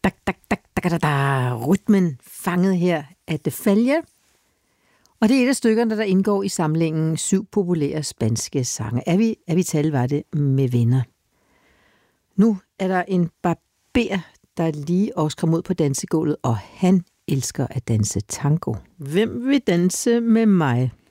dak, dak, dak, dak, dak, dak. Rytmen fanget her af De Falla. Og det er et af stykkerne, der indgår i samlingen 7 populære spanske sange. Er vi tal var det med venner. Nu er der en barber, der lige også kom ud på dansegulvet, og han elsker at danse tango. Hvem vil danse med mig?